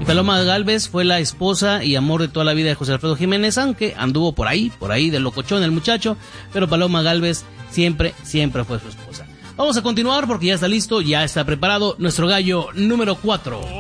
Y Paloma Gálvez fue la esposa y amor de toda la vida de José Alfredo Jiménez, aunque anduvo por ahí de locochón el muchacho, pero Paloma Gálvez siempre fue su esposa. Vamos a continuar porque ya está listo, ya está preparado nuestro gallo número 4.